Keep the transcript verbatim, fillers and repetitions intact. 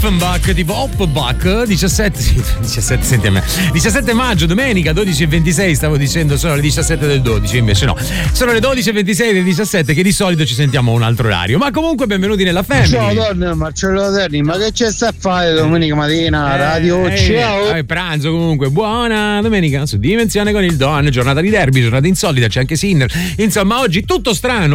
Offenbach tipo Offenbach diciassette diciassette senti a me diciassette maggio, domenica dodici e ventisei. Stavo dicendo sono le diciassette del dodici, invece no, sono le dodici e ventisei del diciassette, che di solito ci sentiamo a un altro orario. Ma comunque benvenuti nella Family. Ciao donne, Marcello Terni, ma che c'è sta a fare domenica mattina? eh, Radio eh, ciao eh, pranzo comunque, buona domenica su Dimensione con il Don, giornata di derby, giornata insolita, c'è anche Sinner, insomma oggi tutto strano.